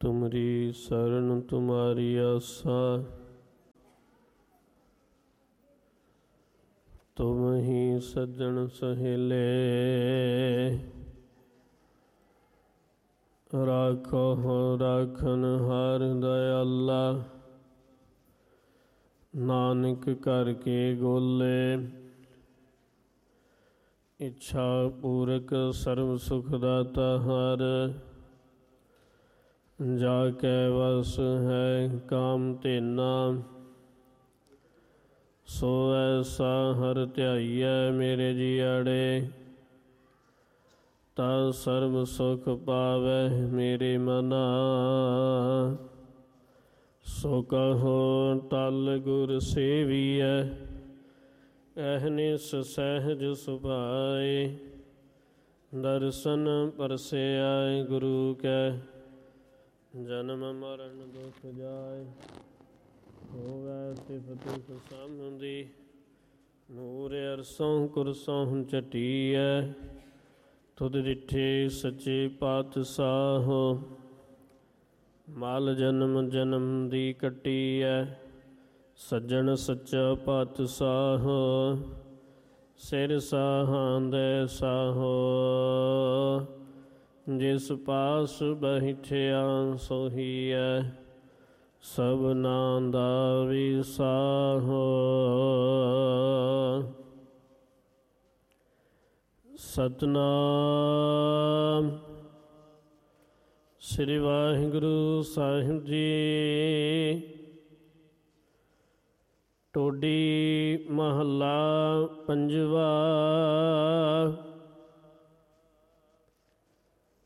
ਤੁਮਰੀ ਸਰਣ ਤੁਮਾਰੀ ਆਸਾ। ਤੁਮ ਹੀ ਸੱਜਣ ਸਹੇਲੇ, ਰਾਖੋ ਰਾਖਨ ਹਾਰ ਦਇਆਲਾ। ਨਾਨਕ ਕਰ ਕੇ ਗੋਲੇ, ਇੱਛਾ ਪੂਰਕ ਸਰਬ ਸੁਖ ਦਾਤਾ ਹਰ। ਜਾ ਕੈ ਵਸ ਹੈ ਕਾਮ ਧੇਨਾ, ਸੋ ਐਸਾ ਹਰ ਧਿਆਈਐ ਮੇਰੇ ਜੀਅੜੇ। ਤਾ ਸਰਬ ਸੁਖ ਪਾਵੈ ਮੇਰੇ ਮਨਾ, ਸੋ ਕਹੋ ਤਲ ਗੁਰ ਸੇਵੀਐ। ਅਹਨਿਸ ਸਹਿਜ ਸੁਭਾਏ, ਦਰਸ਼ਨ ਪਰਸਿਆ ਗੁਰੂ ਕੈ। ਜਨਮ ਮਰਨ ਦੁਖ ਜਾਏ, ਹੋਵੈ ਸਿਫਤਿ ਸਮਾਧੀ। ਨੂਰ ਅਰਸੋਂ ਕੁਰਸੋਂ ਚਟੀਐ, ਤੁਧ ਡਿਠੇ ਸੱਚੇ ਪਾਤਸ਼ਾਹ। ਮਲ ਜਨਮ ਜਨਮ ਦੀ ਕੱਟੀਐ, ਸੱਜਣ ਸੱਚਾ ਪਾਤਸ਼ਾਹ। ਸਿਰ ਸਾਹਾਂਦੈ ਸਾਹੋ, ਜਿਸ ਪਾਸ ਬੈਠਿਆ ਸੋਹੀਐ। ਸਭਨਾ ਦਾ ਵਿਸਾਹੋ, ਸਤਿਨਾਮ ਸ੍ਰੀ ਵਾਹਿਗੁਰੂ ਸਾਹਿਬ ਜੀ। ਟੋਡੀ ਮਹੱਲਾ ਪੰਜਵਾ।